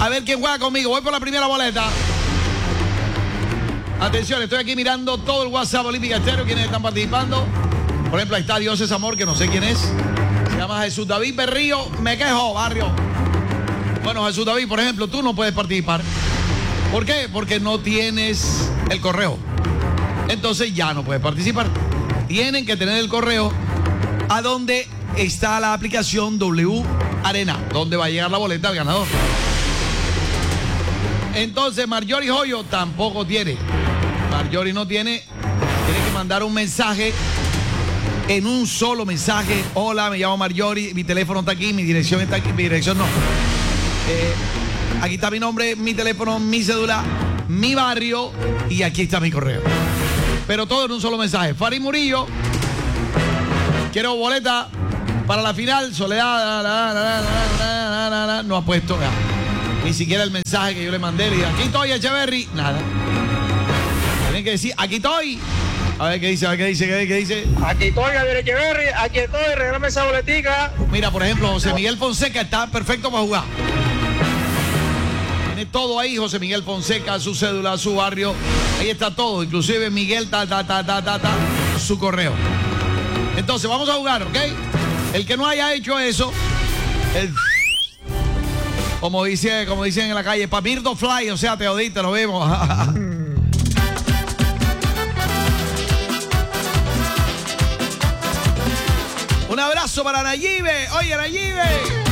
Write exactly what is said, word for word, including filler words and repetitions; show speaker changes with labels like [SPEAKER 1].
[SPEAKER 1] A ver quién juega conmigo. Voy por la primera boleta. Atención, estoy aquí mirando todo el WhatsApp Olímpica Estéreo. ¿Quiénes están participando? Por ejemplo, ahí está Dios es Amor, que no sé quién es. Se llama Jesús David Berrío. Me quejo, barrio. Bueno, Jesús David, por ejemplo, tú no puedes participar. ¿Por qué? Porque no tienes el correo. Entonces ya no puedes participar. Tienen que tener el correo a donde está la aplicación W Arena, donde va a llegar la boleta al ganador. Entonces, Marjorie Joyo tampoco tiene. Marjorie no tiene. Tiene que mandar un mensaje en un solo mensaje. Hola, me llamo Marjorie, mi teléfono está aquí, mi dirección está aquí, mi dirección no. Eh, aquí está mi nombre, mi teléfono, mi cédula, mi barrio y aquí está mi correo. Pero todo en un solo mensaje. Farid Murillo, quiero boleta para la final. Soledad, la, la, la, la, la, la, no ha puesto nada. Ni siquiera el mensaje que yo le mandé. Le dije, aquí estoy, Echeverry. Nada. Tienen que decir, aquí estoy. A ver qué dice, a ver qué dice, qué, qué dice.
[SPEAKER 2] Aquí estoy, Javier Echeverry. Aquí estoy, regálame esa boletica.
[SPEAKER 1] Mira, por ejemplo, José Miguel Fonseca está perfecto para jugar. Tiene todo ahí, José Miguel Fonseca, su cédula, su barrio. Ahí está todo, inclusive Miguel, ta, ta, ta, ta, ta, ta, su correo. Entonces, vamos a jugar, ¿ok? El que no haya hecho eso, el... Como, dice, como dicen en la calle, Papirdo Fly, o sea, te odiste, lo vemos. Un abrazo para Nayibe. Oye, Nayibe.